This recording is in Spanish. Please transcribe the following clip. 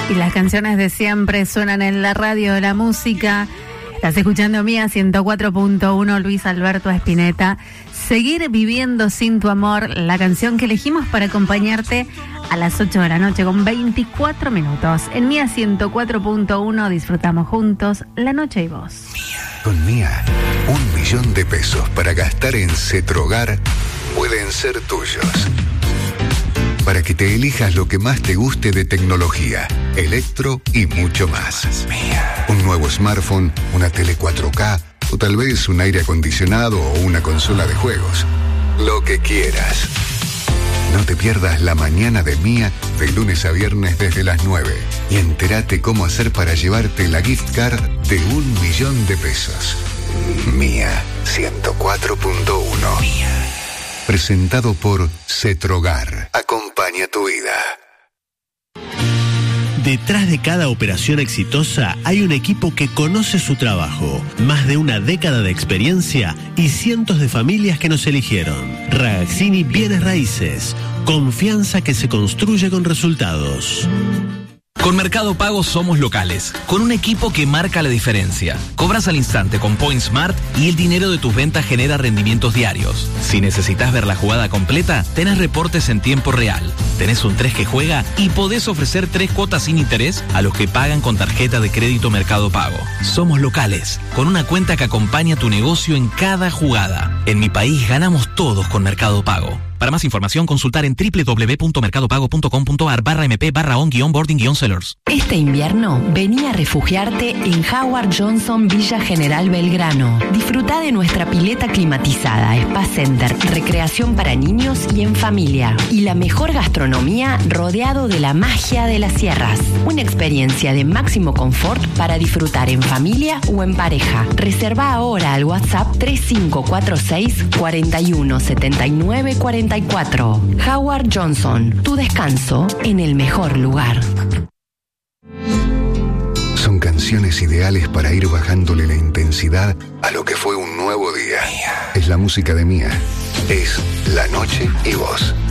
Y las canciones de siempre suenan en la radio de la música. Estás escuchando Mía 104.1, Luis Alberto Spinetta. Seguir viviendo sin tu amor, la canción que elegimos para acompañarte a las 8 de la noche con 24 minutos. En Mía 104.1 disfrutamos juntos La Noche y Vos. Con Mía, 1 millón de pesos para gastar en Cetrogar pueden ser tuyos. Para que te elijas lo que más te guste de tecnología, electro y mucho más. Un nuevo smartphone, una tele 4K o tal vez un aire acondicionado o una consola de juegos. Lo que quieras. No te pierdas la mañana de Mía de lunes a viernes desde las 9 y entérate cómo hacer para llevarte la gift card de 1 millón de pesos. Mía 104.1. Presentado por Cetrogar. Acompaña tu vida. Detrás de cada operación exitosa hay un equipo que conoce su trabajo, más de una década de experiencia y cientos de familias que nos eligieron. Ragazzini Bienes Raíces, confianza que se construye con resultados. Con Mercado Pago somos locales, con un equipo que marca la diferencia. Cobras al instante con Point Smart y el dinero de tus ventas genera rendimientos diarios. Si necesitas ver la jugada completa, tenés reportes en tiempo real. Tenés un 3 que juega y podés ofrecer 3 cuotas sin interés a los que pagan con tarjeta de crédito Mercado Pago. Somos locales, con una cuenta que acompaña tu negocio en cada jugada. En mi país ganamos todos con Mercado Pago. Para más información, consultar en www.mercadopago.com.ar/mp/on-boarding-sellers. Este invierno, vení a refugiarte en Howard Johnson Villa General Belgrano. Disfruta de nuestra pileta climatizada, spa center, recreación para niños y en familia. Y la mejor gastronomía rodeado de la magia de las sierras. Una experiencia de máximo confort para disfrutar en familia o en pareja. Reserva ahora al WhatsApp 3546 41 79 44. Howard Johnson, tu descanso en el mejor lugar. Son canciones ideales para ir bajándole la intensidad a lo que fue un nuevo día. Es la música de Mía. Es La Noche y Vos.